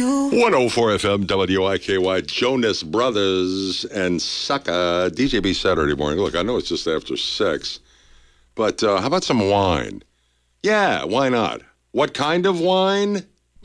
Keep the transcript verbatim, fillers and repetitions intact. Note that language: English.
you. one oh four F M, W I K Y, Jonas Brothers and Sucka, D J B Saturday morning. Look, I know it's just after six, but uh, how about some wine? Yeah, why not? What kind of wine?